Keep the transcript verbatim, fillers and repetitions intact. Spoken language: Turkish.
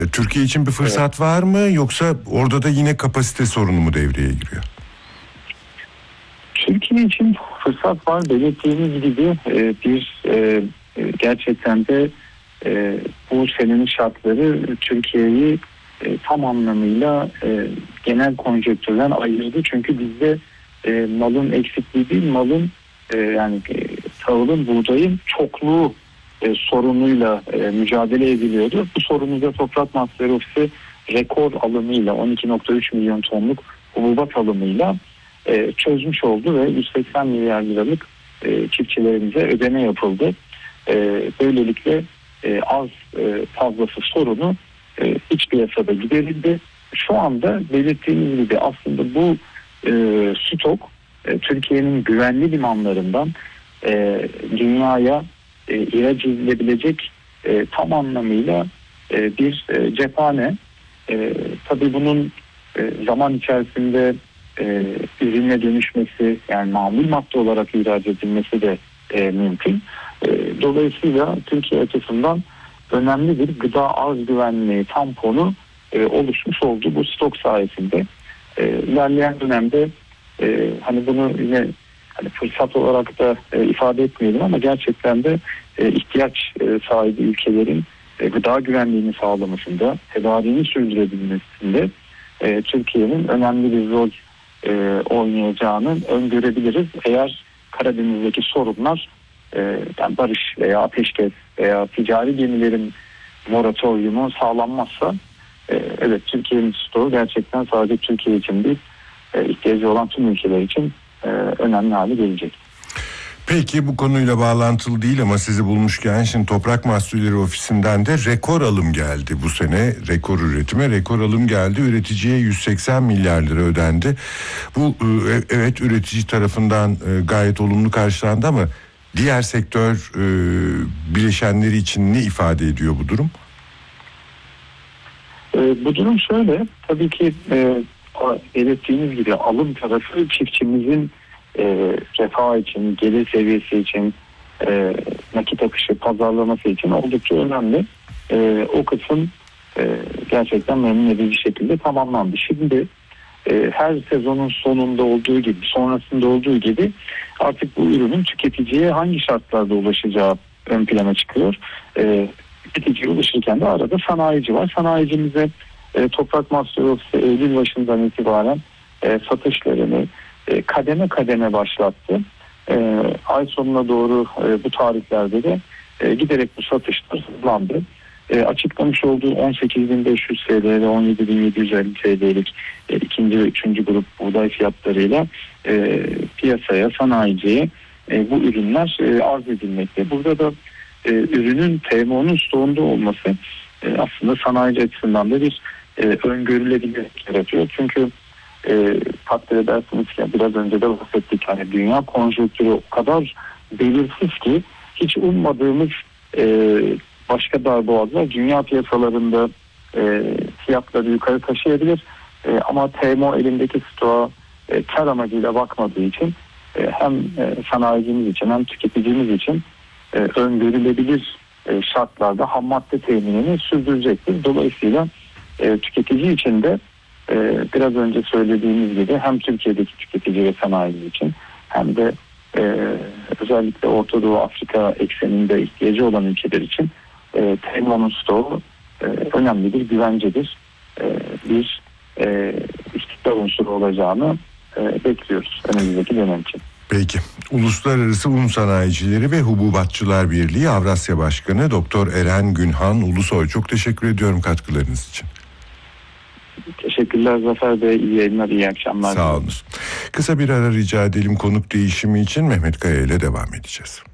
E, Türkiye için bir fırsat evet. var mı, yoksa orada da yine kapasite sorunu mu devreye giriyor? Türkiye için fırsat var. Belirttiğimiz gibi e, bir e, gerçekten de e, bu senenin şartları Türkiye'yi e, tam anlamıyla e, genel konjonktürden ayırdı. Çünkü bizde e, malın eksikliği değil, malın e, yani e, tahılın, buğdayın çokluğu e, sorunuyla e, mücadele ediliyordu. Bu sorunu da Toprak Mahsulleri Ofisi rekor alımıyla on iki nokta üç milyon tonluk hububat alımıyla e, çözmüş oldu ve yüz seksen milyar liralık e, çiftçilerimize ödeme yapıldı. E, böylelikle e, az e, fazlası sorunu e, iç piyasada giderildi. Şu anda belirttiğimiz gibi aslında bu e, stok e, Türkiye'nin güvenli limanlarından e, dünyaya e, ihraç edilebilecek e, tam anlamıyla e, bir e, cephane. E, tabii bunun e, zaman içerisinde e, ürüne dönüşmesi, yani mamul madde olarak ihraç edilmesi de e, mümkün. E, dolayısıyla Türkiye açısından önemli bir gıda arz güvenliği tamponu e, oluşmuş oldu bu stok sayesinde. E, ilerleyen dönemde e, hani bunu yine hani fırsat olarak da e, ifade etmeyelim ama gerçekten de e, ihtiyaç e, sahibi ülkelerin e, gıda güvenliğini sağlamasında, tedariğini sürdürebilmesinde e, Türkiye'nin önemli bir rol e, oynayacağını öngörebiliriz. Eğer Karadeniz'deki sorunlar e, yani barış veya ateşkes veya ticari gemilerin moratoryumu sağlanmazsa e, evet Türkiye'nin stoğu gerçekten sadece Türkiye için değil, e, ihtiyacı olan tüm ülkeler için e, önemli hale gelecek. Peki, bu konuyla bağlantılı değil ama sizi bulmuşken, şimdi Toprak Mahsulleri Ofisi'nden de rekor alım geldi bu sene. Rekor üretime rekor alım geldi. Üreticiye yüz seksen milyar lira ödendi. Bu evet üretici tarafından gayet olumlu karşılandı ama diğer sektör bileşenleri için ne ifade ediyor bu durum? Bu durum şöyle, tabii ki belirttiğiniz gibi alım tarafı çiftçimizin E, refah için, gelir seviyesi için, e, nakit akışı, pazarlaması için oldukça önemli. E, o kısım e, gerçekten memnun edici şekilde tamamlandı. Şimdi e, her sezonun sonunda olduğu gibi, sonrasında olduğu gibi artık bu ürünün tüketiciye hangi şartlarda ulaşacağı ön plana çıkıyor. E, tüketiciye ulaşırken de arada sanayici var. Sanayicimize e, Toprak Mahsulleri Ofisi Eylül başından itibaren e, satışlarını E, kademe kademe başlattı. E, ay sonuna doğru e, bu tarihlerde de e, giderek bu satışlar hızlandı. E, açıklamış olduğu on sekiz bin beş yüz TL ve on yedi bin yedi yüz elli TL'lik e, ikinci ve üçüncü grup buğday fiyatlarıyla e, piyasaya, sanayiciye e, bu ürünler e, arz edilmekte. Burada da e, ürünün T M O'nun stoğunda olması e, aslında sanayici açısından da bir e, öngörülebilirlik yaratıyor. Çünkü E, takdir edersiniz ki biraz önce de bahsettik, hani dünya konjonktürü o kadar belirsiz ki hiç ummadığımız e, başka darboğazlar dünya piyasalarında e, fiyatları yukarı taşıyabilir e, ama T M O elindeki stoğa e, kar amacıyla bakmadığı için e, hem e, sanayicimiz için hem tüketicimiz için e, öngörülebilir e, şartlarda ham madde teminini sürdürecektir. Dolayısıyla e, tüketici için de Ee, biraz önce söylediğimiz gibi hem Türkiye'deki tüketici ve sanayici için hem de e, özellikle Orta Doğu Afrika ekseninde ihtiyacı olan ülkeler için e, T M O'nun stoğu e, önemli bir güvencedir. E, bir e, istikrar unsuru olacağını e, bekliyoruz önümüzdeki dönem için. Peki. Uluslararası Un Sanayicileri ve Hububatçılar Birliği Avrasya Başkanı Doktor Eren Günhan Ulusoy, çok teşekkür ediyorum katkılarınız için. Teşekkürler Zafer Bey. İyi yayınlar, iyi akşamlar. Sağ olun. Kısa bir ara rica edelim, konuk değişimi için Mehmet Kaya ile devam edeceğiz.